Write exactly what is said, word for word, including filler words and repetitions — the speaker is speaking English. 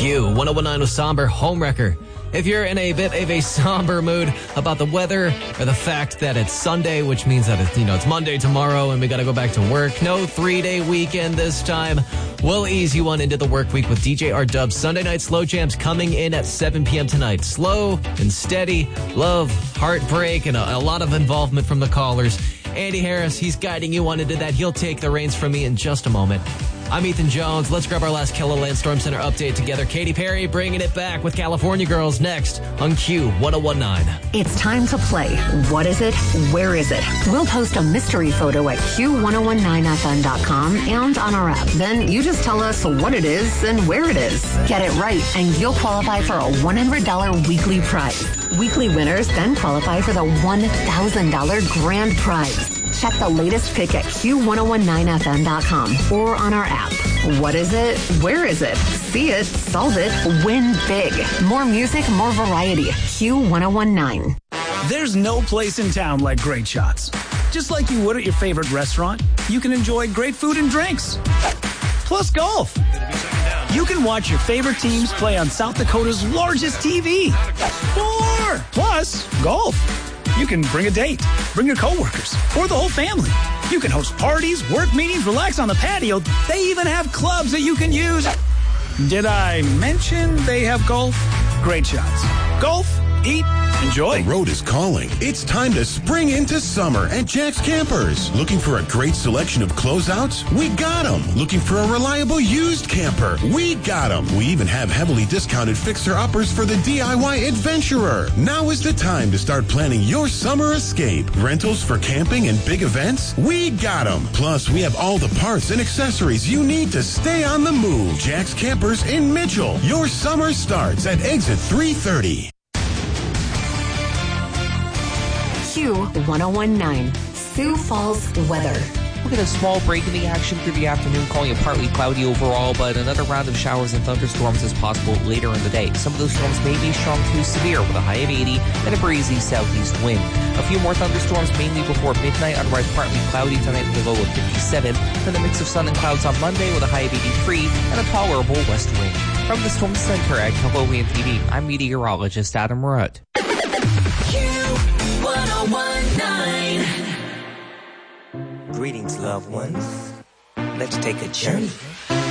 Q one oh one nine with Somber Homewrecker. If you're in a bit of a somber mood about the weather or the fact that it's Sunday, which means that it's, you know, it's Monday tomorrow and we got to go back to work. No three-day weekend this time. We'll ease you on into the work week with D J R-Dub's Sunday Night Slow Jams coming in at seven p.m. tonight. Slow and steady, love, heartbreak, and a, a lot of involvement from the callers. Andy Harris, he's guiding you on into that. He'll take the reins from me in just a moment. I'm Ethan Jones. Let's grab our last KELOLAND Storm Center update together. Katy Perry bringing it back with California Girls next on Q one oh one nine. It's time to play. What is it? Where is it? We'll post a mystery photo at Q ten nineteen F M dot com and on our app. Then you just tell us what it is and where it is. Get it right, and you'll qualify for a one hundred dollars weekly prize. Weekly winners then qualify for the one thousand dollars grand prize. Check the latest pick at Q ten nineteen F M dot com or on our app. What is it? Where is it? See it, solve it, win big. More music, more variety. Q ten nineteen. There's no place in town like Great Shots. Just like you would at your favorite restaurant, you can enjoy great food and drinks. Plus golf. You can watch your favorite teams play on South Dakota's largest T V. More! Plus golf. You can bring a date, bring your coworkers, or the whole family. You can host parties, work meetings, relax on the patio. They even have clubs that you can use. Did I mention they have golf? Great Shots. Golf, eat, enjoy. The road is calling. It's time to spring into summer at Jack's Campers. Looking for a great selection of closeouts? We got them. Looking for a reliable used camper? We got them. We even have heavily discounted fixer-uppers for the D I Y adventurer. Now is the time to start planning your summer escape. Rentals for camping and big events? We got them. Plus, we have all the parts and accessories you need to stay on the move. Jack's Campers in Mitchell. Your summer starts at exit three thirty. Q ten nineteen. Sioux Falls weather. We'll get a small break in the action through the afternoon, calling it partly cloudy overall, but another round of showers and thunderstorms is possible later in the day. Some of those storms may be strong to severe with a high of eighty and a breezy southeast wind. A few more thunderstorms mainly before midnight, otherwise partly cloudy tonight with a low of fifty-seven. Then a mix of sun and clouds on Monday with a high of eighty-three and a tolerable west wind. From the Storm Center at KELOLAND T V, I'm meteorologist Adam Rudd. Greetings, loved ones. Let's take a journey